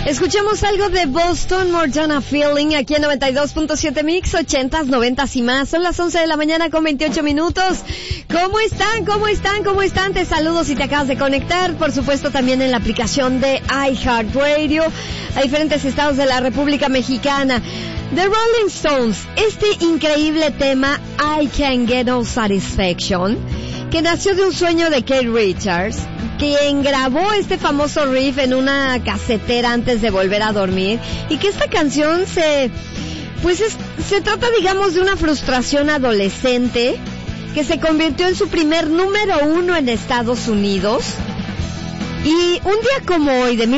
Escuchemos algo de Boston, More Than a Feeling, aquí en 92.7 Mix, 80s, 90s y más. Son las 11 de la mañana con 28 minutos. ¿Cómo están? ¿Cómo están? ¿Cómo están? Te saludo si te acabas de conectar. Por supuesto, también en la aplicación de iHeartRadio a diferentes estados de la República Mexicana. The Rolling Stones, este increíble tema, I Can't Get No Satisfaction, que nació de un sueño de Keith Richards, quien grabó este famoso riff en una casetera antes de volver a dormir, y que esta canción se trata, digamos, de una frustración adolescente que se convirtió en su primer número 1 en Estados Unidos. Y un día como hoy, de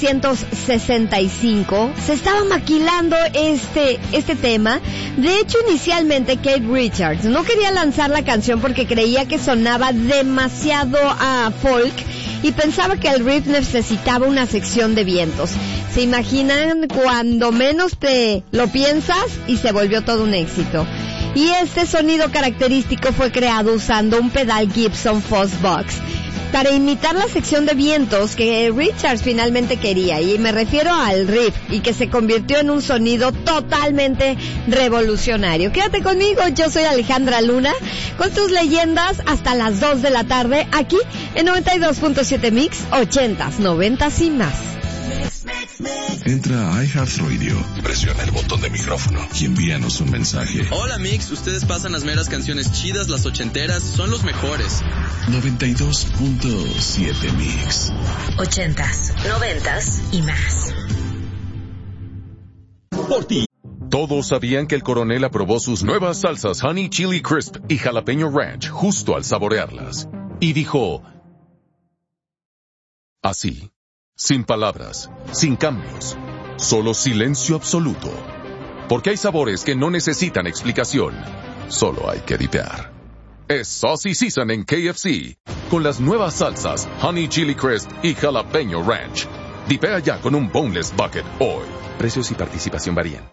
1965, se estaba maquilando este tema. De hecho, inicialmente Keith Richards no quería lanzar la canción porque creía que sonaba demasiado a folk y pensaba que el riff necesitaba una sección de vientos. ¿Se imaginan cuando menos te lo piensas y se volvió todo un éxito? Y este sonido característico fue creado usando un pedal Gibson Fuzzbox para imitar la sección de vientos que Richards finalmente quería, y me refiero al riff, y que se convirtió en un sonido totalmente revolucionario. Quédate conmigo, yo soy Alejandra Luna, con tus leyendas hasta las 2 de la tarde, aquí en 92.7 Mix, 80s, 90s y más. Entra a iHeartRadio, presiona el botón de micrófono y envíanos un mensaje. Hola Mix, ustedes pasan las meras canciones chidas, las ochenteras, son los mejores. 92.7 Mix. 80s, 90s y más. Por ti. Todos sabían que el coronel aprobó sus nuevas salsas Honey Chili Crisp y Jalapeño Ranch justo al saborearlas. Y dijo... así. Sin palabras, sin cambios, solo silencio absoluto. Porque hay sabores que no necesitan explicación, solo hay que dipear. Es Saucy Season en KFC, con las nuevas salsas Honey Chili Crisp y Jalapeño Ranch. Dipea ya con un Boneless Bucket hoy. Precios y participación varían.